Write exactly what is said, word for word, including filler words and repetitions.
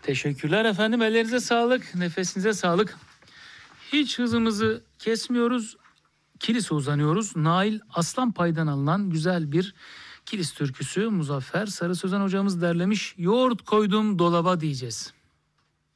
Teşekkürler efendim. Ellerinize sağlık, nefesinize sağlık. Hiç hızımızı kesmiyoruz. Kilis'e uzanıyoruz. Nail Aslanpay'dan alınan güzel bir Kilis türküsü. Muzaffer Sarı Sözen hocamız derlemiş. Yoğurt koydum dolaba diyeceğiz.